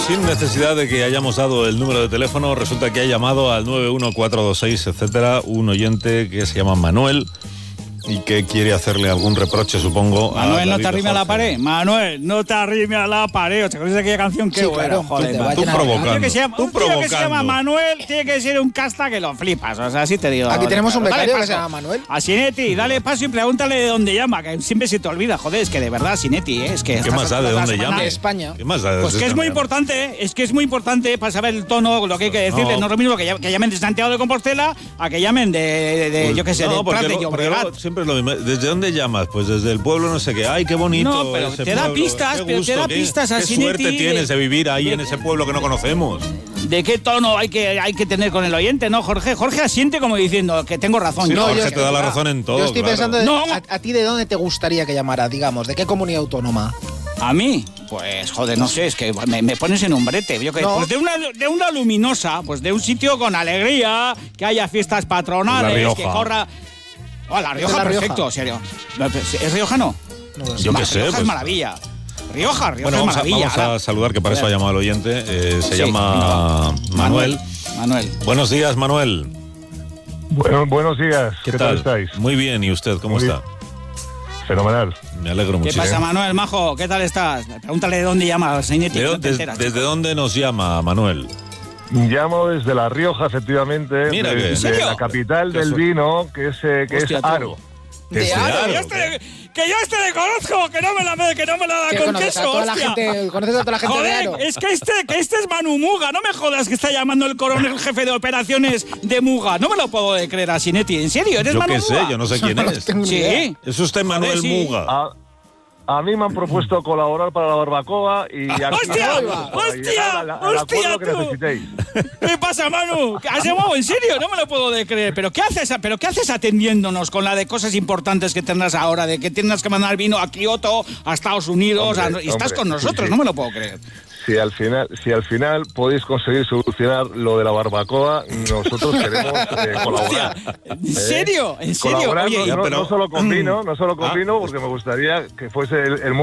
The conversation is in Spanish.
Sin necesidad de que hayamos dado el número de teléfono, resulta que ha llamado al 91426, etcétera, un oyente que se llama Manuel y que quiere hacerle algún reproche, supongo. Manuel, no te arrime a la pared. Manuel, no te arrime a la pared. ¿Te acuerdas de aquella canción? Qué buena, joder. Tú provocando. Un tío que se llama Manuel tiene que ser un casta que lo flipas. O sea, así te digo. Aquí tenemos un becario que se llama Manuel. A Sinetti, dale paso y pregúntale de dónde llama, que siempre se te olvida. Joder, es que de verdad, Sinetti, es que... ¿Qué más da de dónde llama? De España. ¿Qué más da de Pues que es muy importante, para saber el tono, lo que hay que decirle. No es lo mismo que llamen de Santiago de Compostela a que llamen de yo qué sé, de Prat de Llobregat. Siempre es lo mismo. ¿Desde dónde llamas? Pues desde el pueblo no sé qué. ¡Ay, qué bonito! No, pero ese te da pueblo. pistas, Qué pero gusto, te da pistas a Sinetti. Qué suerte tienes de vivir ahí en ese pueblo que no conocemos. ¿De qué tono hay que tener con el oyente, no, Jorge? Jorge asiente como diciendo que tengo razón. Sí, No, Jorge te da la razón en todo. Yo estoy pensando, No. ¿a ti de dónde te gustaría que llamara, digamos? ¿De qué comunidad autónoma? ¿A mí? Pues, joder, no sé, es que me pones en un brete. Yo que, No. pues de una luminosa, pues de un sitio con alegría, que haya fiestas patronales, La Rioja. que corra... Oh, la Rioja, La Rioja. perfecto, serio. ¿Es riojano? No lo sé. Yo qué sé. Rioja Pues. es maravilla. Rioja Bueno, es maravilla. vamos a saludar, que para eso ha llamado el oyente. Se Sí, llama Manuel. Manuel. Buenos días, Manuel. Buenos días. ¿Qué tal estáis? Muy bien, ¿y usted cómo Muy está? Fenomenal. Me alegro ¿Qué muchísimo. pasa, Manuel, majo? ¿Qué tal estás? Pregúntale de dónde llama, Sinetti. que no te enteras, ¿Desde chico. dónde nos llama, Manuel? Llamo desde La Rioja, efectivamente. Mira que- ¿En de serio? la capital Qué del suerte. vino, que es Hostia, tú. Aro. De Aro. Aro. Que yo le conozco, que no me la da Que con conoces a queso, toda la hostia. gente, conoces a toda la gente de Joder, Aro. es que este es Manu Muga, no me jodas que está llamando el coronel jefe de operaciones de Muga. No me lo puedo creer a Sinetti, ¿en serio? ¿Eres Yo Manu qué Muga? sé, yo no sé quién No es. tengo ni idea. Sí. Es usted Manuel sí. Muga. A mí me han propuesto colaborar para la barbacoa y aquí ¡Hostia! para llegar al acuerdo que tú! necesitéis. ¿Qué pasa, Manu? ¿Has llamado en serio? No me lo puedo creer. ¿Pero qué haces atendiéndonos con la de cosas importantes que tendrás ahora? De que tienes que mandar vino a Kioto, a Estados Unidos, y estás Hombre, con nosotros. sí. No me lo puedo creer. Si al final podéis conseguir solucionar lo de la barbacoa, nosotros queremos colaborar. Hostia, ¿en serio? ¿En serio? Colaborar Oye, no pero- solo con vino, porque me gustaría que fuese el